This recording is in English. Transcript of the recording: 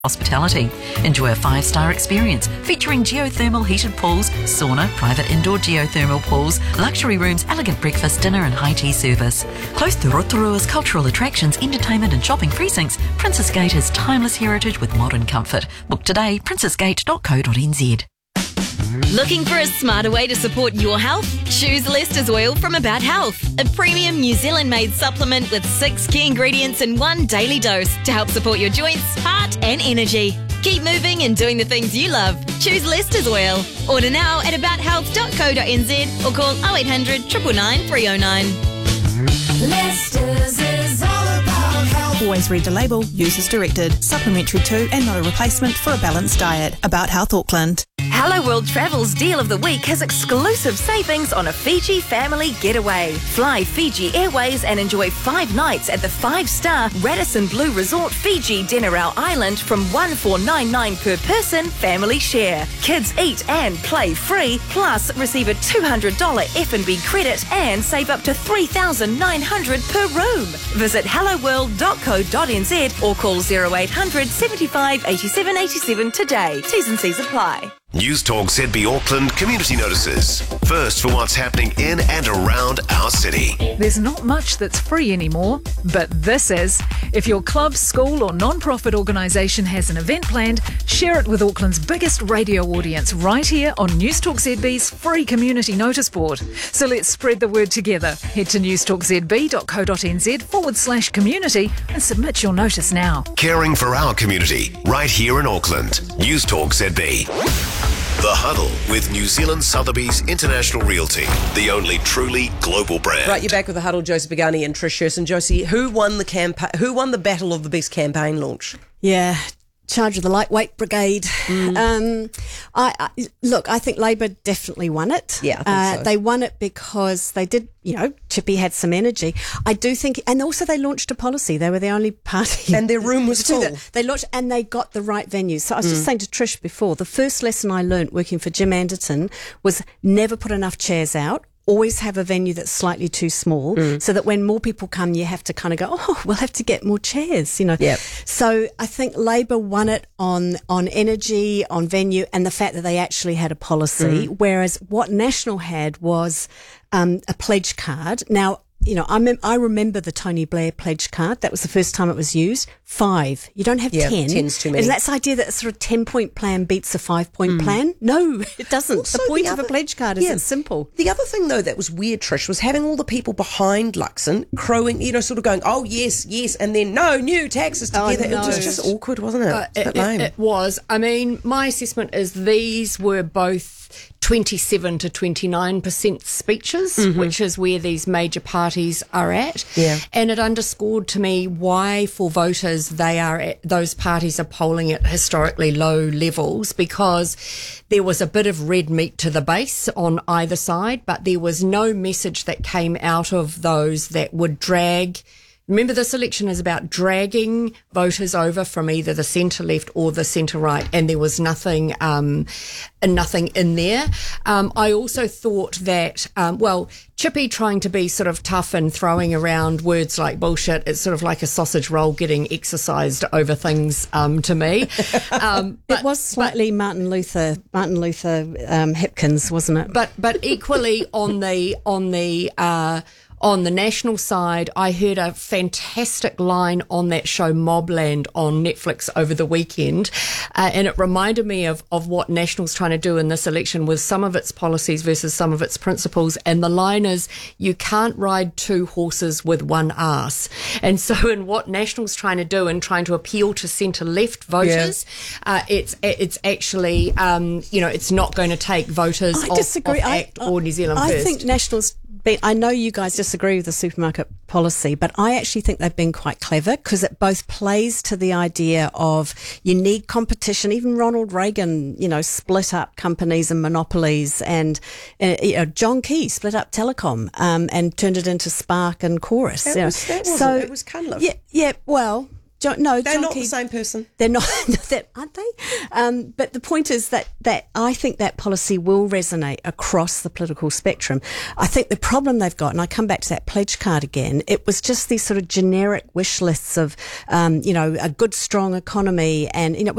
Hospitality. Enjoy a 5-star experience featuring geothermal heated pools, sauna, private indoor geothermal pools, luxury rooms, elegant breakfast, dinner and high tea service. Close to Rotorua's cultural attractions, entertainment and shopping precincts, Princess Gate has timeless heritage with modern comfort. Book today, princessgate.co.nz. Looking for a smarter way to support your health? Choose Lester's Oil from About Health, a premium New Zealand-made supplement with 6 key ingredients in 1 daily dose to help support your joints, heart and energy. Keep moving and doing the things you love. Choose Lester's Oil. Order now at abouthealth.co.nz or call 0800 999 309. Lester's is all about health. Always read the label. Use as directed. Supplementary to and not a replacement for a balanced diet. About Health Auckland. Hello World Travel's Deal of the Week has exclusive savings on a Fiji family getaway. Fly Fiji Airways and enjoy 5 nights at the 5-star Radisson Blu Resort Fiji Denarau Island from $1,499 per person, family share. Kids eat and play free, plus receive a $200 F&B credit and save up to $3,900 per room. Visit helloworld.co.nz or call 0800 75 87 87 today. T's and C's apply. News Talk ZB Auckland community notices. First for what's happening in and around our city. There's not much that's free anymore, but this is. If your club, school or non-profit organisation has an event planned, share it with Auckland's biggest radio audience right here on News Talk ZB's free community notice board. So let's spread the word together. Head to newstalkzb.co.nz/community and submit your notice now. Caring for our community right here in Auckland. News Talk ZB. The Huddle with New Zealand Sotheby's International Realty, the only truly global brand. Right, you're back with The Huddle, Josie Pagani and Trish Sherson. Josie, who won the battle of the best campaign launch? Yeah, charge of the lightweight brigade. I think Labour definitely won it. Yeah, I think so. They won it because they did, Chippy had some energy. I do think, and also they launched a policy. They were the only party. And their room was full. They launched, and they got the right venue. So I was just saying to Trish before, the first lesson I learnt working for Jim Anderton was never put enough chairs out. Always have a venue that's slightly too small, so that when more people come, you have to kind of go, we'll have to get more chairs, Yep. So I think Labour won it on energy, on venue, and the fact that they actually had a policy, whereas what National had was a pledge card. Now, I remember the Tony Blair pledge card. That was the first time it was used. 5. You don't have 10. 10's too many. And that's the idea that a sort of 10-point plan beats a 5-point plan. No, it doesn't. Also, the point of a pledge card is it's simple. The other thing, though, that was weird, Trish, was having all the people behind Luxon crowing, sort of going, oh, yes, yes, and then no, new taxes together. No. It was just awkward, wasn't it? It's a bit lame. It was. I mean, my assessment is these were both 27 to 29% speeches, which is where these major parties are at. Yeah. And it underscored to me why, for voters, those parties are polling at historically low levels, because there was a bit of red meat to the base on either side, but there was no message that came out of those that would drag. Remember, this election is about dragging voters over from either the centre left or the centre right, and there was nothing in there. I also thought that, Chippy trying to be sort of tough and throwing around words like bullshit, it's sort of like a sausage roll getting exercised over things to me. It was slightly Martin Luther Hipkins, wasn't it? But equally on the national side, I heard a fantastic line on that show Mobland on Netflix over the weekend, and it reminded me of what National's trying to do in this election with some of its policies versus some of its principles. And the line is, you can't ride 2 horses with one arse. And so in what National's trying to do and trying to appeal to centre-left voters, it's actually, it's not going to take voters off ACT or New Zealand First. I think National's I know you guys disagree with the supermarket policy, but I actually think they've been quite clever, because it both plays to the idea of you need competition. Even Ronald Reagan, split up companies and monopolies, and John Key split up Telecom and turned it into Spark and Chorus. It was Cunliffe. Yeah. Well, No, They're John not Key, the same person. They're not, aren't they? But the point is that I think that policy will resonate across the political spectrum. I think the problem they've got, and I come back to that pledge card again, it was just these sort of generic wish lists of, a good, strong economy, and,